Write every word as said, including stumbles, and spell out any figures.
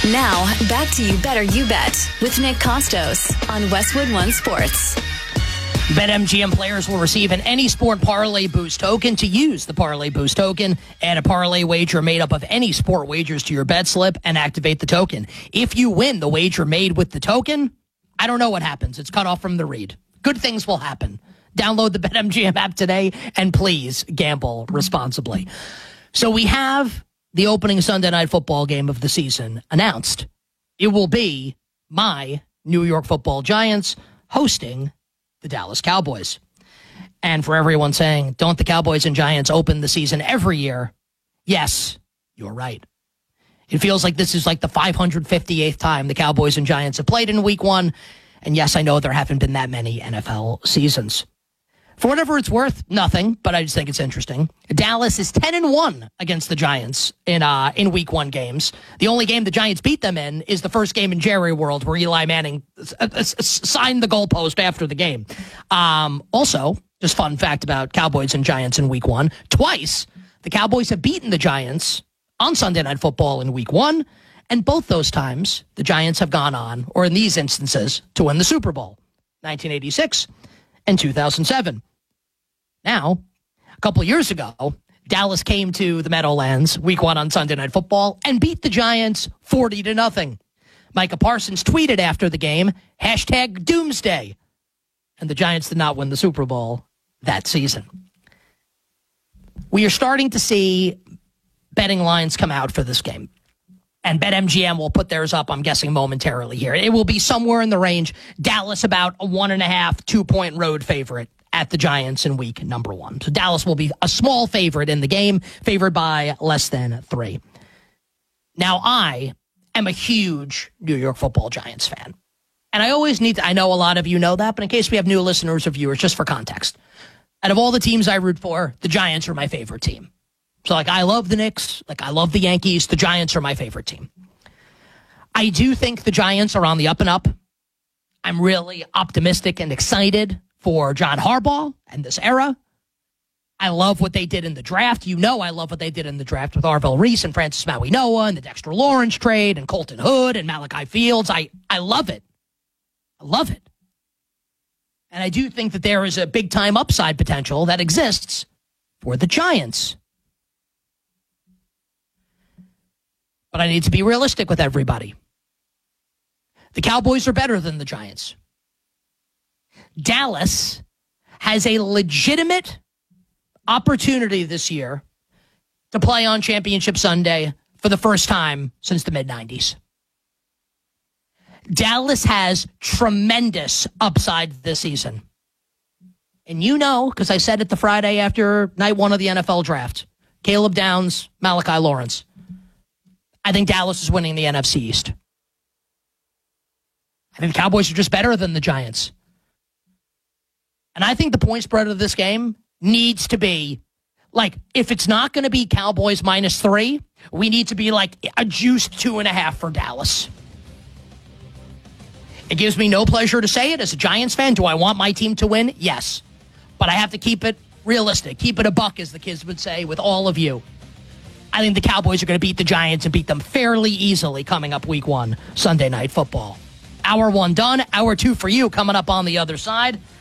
Now, back to You Better You Bet with Nick Costos on Westwood One Sports. BetMGM players will receive an Any Sport Parlay Boost token. To use the Parlay Boost token, add a parlay wager made up of any sport wagers to your bet slip and activate the token. If you win the wager made with the token, I don't know what happens. It's cut off from the read. Good things will happen. Download the BetMGM app today and please gamble responsibly. So we have the opening Sunday Night Football game of the season announced. It will be my New York Football Giants hosting the Dallas Cowboys. And for everyone saying, don't the Cowboys and Giants open the season every year? Yes, you're right. It feels like this is like the five hundred fifty-eighth time the Cowboys and Giants have played in week one. And yes, I know there haven't been that many N F L seasons. For whatever it's worth, nothing, but I just think it's interesting. Dallas is ten and one against the Giants in uh, in week one games. The only game the Giants beat them in is the first game in Jerry World where Eli Manning uh, uh, signed the goalpost after the game. Um, also, just fun fact about Cowboys and Giants in week one. Twice, the Cowboys have beaten the Giants on Sunday Night Football in week one, and both those times, the Giants have gone on, or in these instances, to win the Super Bowl, nineteen eighty-six and two thousand seven. Now, a couple of years ago, Dallas came to the Meadowlands week one on Sunday Night Football and beat the Giants forty to nothing. Micah Parsons tweeted after the game, hashtag doomsday. And the Giants did not win the Super Bowl that season. We are starting to see betting lines come out for this game. And BetMGM will put theirs up, I'm guessing, momentarily here. It will be somewhere in the range. Dallas about a one and a half, two-point road favorite at the Giants in week number one. So Dallas will be a small favorite in the game, favored by less than three. Now, I am a huge New York Football Giants fan. And I always need to, I know a lot of you know that, but in case we have new listeners or viewers, just for context, out of all the teams I root for, the Giants are my favorite team. So, like, I love the Knicks, like, I love the Yankees. The Giants are my favorite team. I do think the Giants are on the up and up. I'm really optimistic and excited for John Harbaugh and this era. I love what they did in the draft. You know I love what they did in the draft with Arvell Reese and Francis Maui Noah and the Dexter Lawrence trade and Colton Hood and Malachi Fields. I, I love it. I love it. And I do think that there is a big-time upside potential that exists for the Giants. But I need to be realistic with everybody. The Cowboys are better than the Giants. Dallas has a legitimate opportunity this year to play on Championship Sunday for the first time since the mid nineties. Dallas has tremendous upside this season. And you know, because I said it the Friday after night one of the N F L draft, Caleb Downs, Malachi Lawrence. I think Dallas is winning the N F C East. I think the Cowboys are just better than the Giants. And I think the point spread of this game needs to be, like, if it's not going to be Cowboys minus three, we need to be like a juiced two and a half for Dallas. It gives me no pleasure to say it as a Giants fan. Do I want my team to win? Yes. But I have to keep it realistic. Keep it a buck, as the kids would say, with all of you. I think the Cowboys are going to beat the Giants and beat them fairly easily coming up week one, Sunday Night Football. Hour one done. Hour two for you coming up on the other side.